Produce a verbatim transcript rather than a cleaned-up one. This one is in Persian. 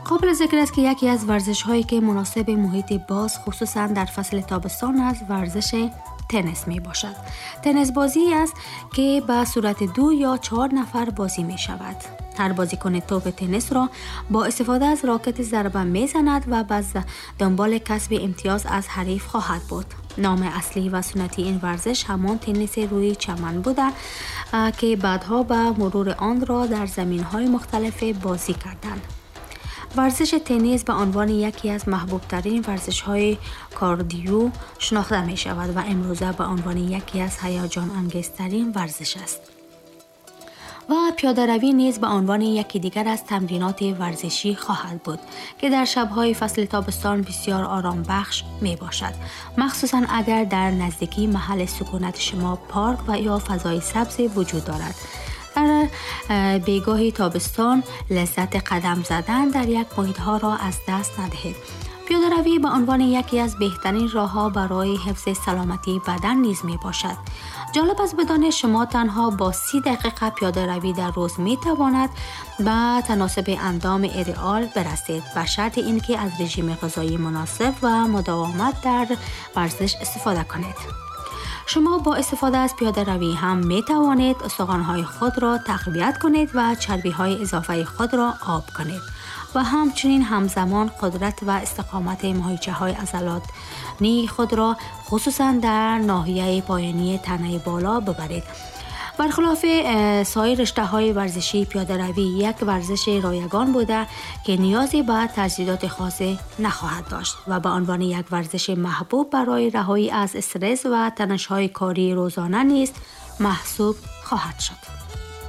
قابل ذکر است که یکی از ورزش هایی که مناسب محیط باز خصوصا در فصل تابستان است ورزش تنیس می باشد. تنیس بازی است که به صورت دو یا چهار نفر بازی می شود. هر بازیکن توپ تنیس را با استفاده از راکت ضربه می زند و بعد دنبال کسب امتیاز از حریف خواهد بود. نام اصلی و سنتی این ورزش همان تنیس روی چمن بوده که بعدها به مرور آن را در زمین‌های مختلف بازی کردند. ورزش تنیس به عنوان یکی از محبوب ترین ورزش های کاردیو شناخته می شود و امروزه به عنوان یکی از هیجان انگیزترین ورزش است. و پیاده روی نیز به عنوان یکی دیگر از تمرینات ورزشی خواهد بود که در شب‌های فصل تابستان بسیار آرام بخش می باشد، مخصوصا اگر در نزدیکی محل سکونت شما پارک و یا فضای سبز وجود دارد. در بیگاه تابستان لذت قدم زدن در یک محیط ها را از دست ندهید. پیاده روی به عنوان یکی از بهترین راه ها برای حفظ سلامتی بدن نیز می باشد. جالب است بدانید شما تنها با سی دقیقه پیاده روی در روز می تواند به تناسب اندام ایدئال برسید، به شرط اینکه از رژیم غذایی مناسب و مداومت در ورزش استفاده کنید. شما با استفاده از پیاده روی هم می توانید استخوان‌های خود را تقویت کنید و چربی‌های اضافه خود را آب کنید و همچنین همزمان قدرت و استقامت ماهیچه‌های عضلانی خود را خصوصا در ناحیه پایینی تنه بالا ببرید. برخلاف سایر رشته‌های ورزشی، پیاده روی یک ورزش رایگان بوده که نیازی به تجهیزات خاصی نخواهد داشت و به عنوان یک ورزش محبوب برای رهایی از استرس و تنش‌های کاری روزانه نیز محسوب خواهد شد.